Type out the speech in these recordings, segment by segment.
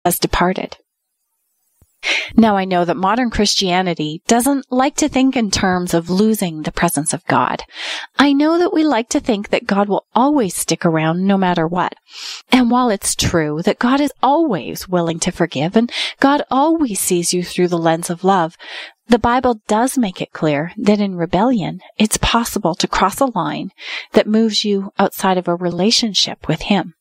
has departed. Now, I know that modern Christianity doesn't like to think in terms of losing the presence of God. I know that we like to think that God will always stick around no matter what. And while it's true that God is always willing to forgive and God always sees you through the lens of love, the Bible does make it clear that in rebellion, it's possible to cross a line that moves you outside of a relationship with Him.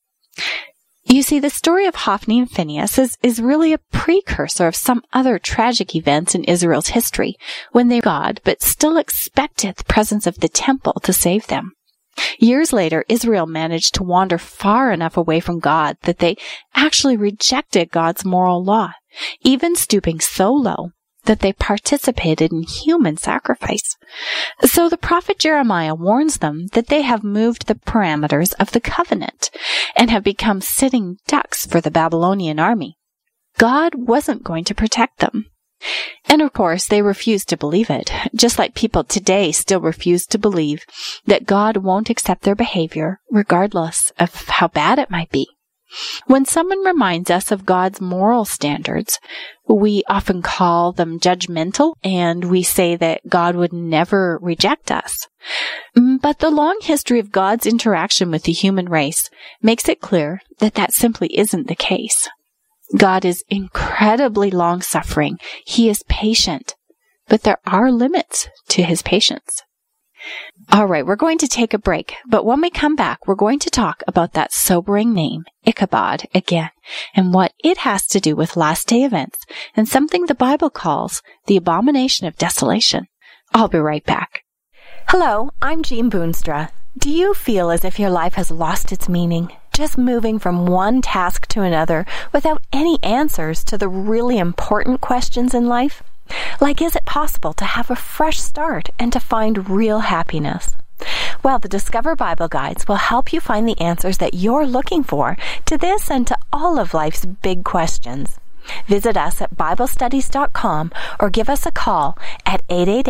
You see, the story of Hophni and Phinehas is really a precursor of some other tragic events in Israel's history when they God, but still expected the presence of the temple to save them. Years later, Israel managed to wander far enough away from God that they actually rejected God's moral law, even stooping so low that they participated in human sacrifice. So the prophet Jeremiah warns them that they have moved the parameters of the covenant and have become sitting ducks for the Babylonian army. God wasn't going to protect them. And of course, they refused to believe it, just like people today still refuse to believe that God won't accept their behavior, regardless of how bad it might be. When someone reminds us of God's moral standards, we often call them judgmental, and we say that God would never reject us. But the long history of God's interaction with the human race makes it clear that that simply isn't the case. God is incredibly long-suffering. He is patient, but there are limits to His patience. All right, we're going to take a break, but when we come back, we're going to talk about that sobering name, Ichabod, again, and what it has to do with last-day events and something the Bible calls the abomination of desolation. I'll be right back. Hello, I'm Jean Boonstra. Do you feel as if your life has lost its meaning, just moving from one task to another without any answers to the really important questions in life? Like, is it possible to have a fresh start and to find real happiness? Well, the Discover Bible Guides will help you find the answers that you're looking for to this and to all of life's big questions. Visit us at BibleStudies.com or give us a call at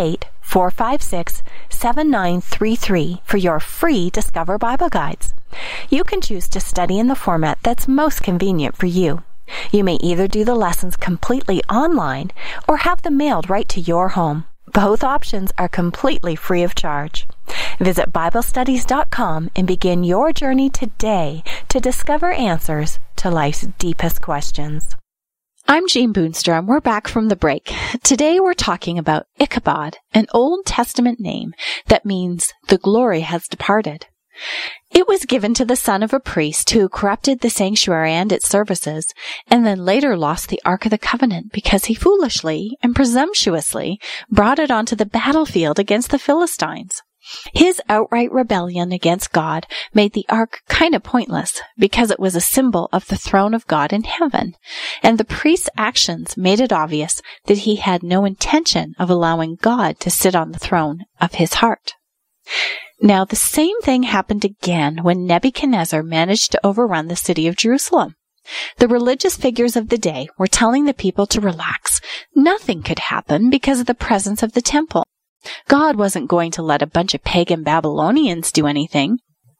888-456-7933 for your free Discover Bible Guides. You can choose to study in the format that's most convenient for you. You may either do the lessons completely online or have them mailed right to your home. Both options are completely free of charge. Visit BibleStudies.com and begin your journey today to discover answers to life's deepest questions. I'm Jean Boonstra, and we're back from the break. Today we're talking about Ichabod, an Old Testament name that means the glory has departed. It was given to the son of a priest who corrupted the sanctuary and its services, and then later lost the Ark of the Covenant because he foolishly and presumptuously brought it onto the battlefield against the Philistines. His outright rebellion against God made the Ark kind of pointless because it was a symbol of the throne of God in heaven, and the priest's actions made it obvious that he had no intention of allowing God to sit on the throne of his heart. Now, the same thing happened again when Nebuchadnezzar managed to overrun the city of Jerusalem. The religious figures of the day were telling the people to relax. Nothing could happen because of the presence of the temple. God wasn't going to let a bunch of pagan Babylonians do anything.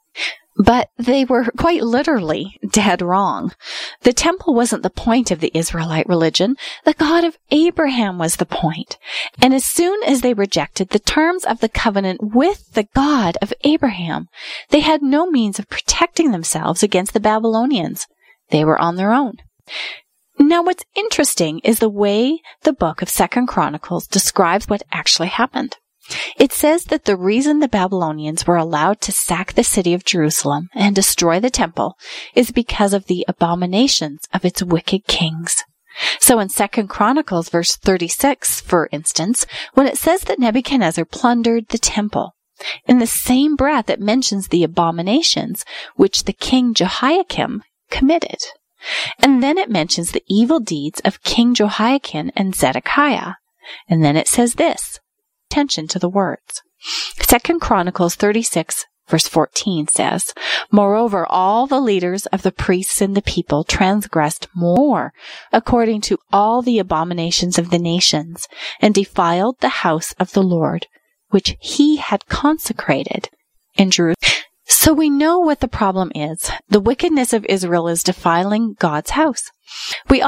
But they were quite literally dead wrong. The temple wasn't the point of the Israelite religion. The God of Abraham was the point. And as soon as they rejected the terms of the covenant with the God of Abraham, they had no means of protecting themselves against the Babylonians. They were on their own. Now, what's interesting is the way the book of 2 Chronicles describes what actually happened. It says that the reason the Babylonians were allowed to sack the city of Jerusalem and destroy the temple is because of the abominations of its wicked kings. So in 2 Chronicles verse 36, for instance, when it says that Nebuchadnezzar plundered the temple, in the same breath it mentions the abominations which the king Jehoiakim committed. And then it mentions the evil deeds of King Jehoiakim and Zedekiah. And then it says this. Attention to the words. 2 Chronicles 36 verse 14 says, "Moreover, all the leaders of the priests and the people transgressed more according to all the abominations of the nations, and defiled the house of the Lord, which he had consecrated in Jerusalem." So we know what the problem is. The wickedness of Israel is defiling God's house. We